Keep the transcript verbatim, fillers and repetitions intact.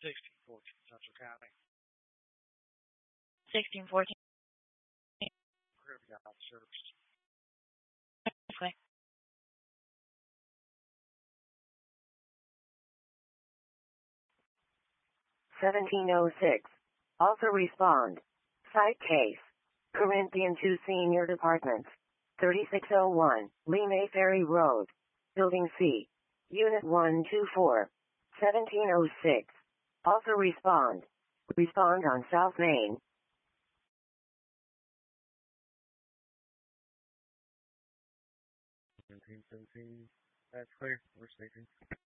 sixteen fourteen Central County. sixteen fourteen. Critically out of service. Okay. seventeen oh six. Also respond. Site case. Corinthian two Senior Departments. thirty-six oh one, Lee May Ferry Road. Building C. Unit one two four. seventeen oh six. Also respond. Respond on South Main. seventeen seventeen. That's clear. We're speaking.